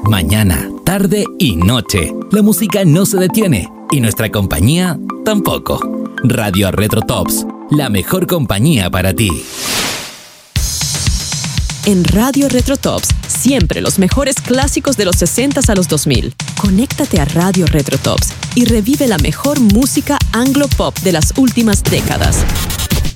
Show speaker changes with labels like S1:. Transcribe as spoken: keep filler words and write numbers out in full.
S1: Mañana, tarde y noche. La música no se detiene y nuestra compañía tampoco. Radio Retro Tops, la mejor compañía para ti.
S2: En Radio Retro Tops, siempre los mejores clásicos de los sesentas a los dos mil. Conéctate a Radio Retro Tops y revive la mejor música anglo-pop de las últimas décadas.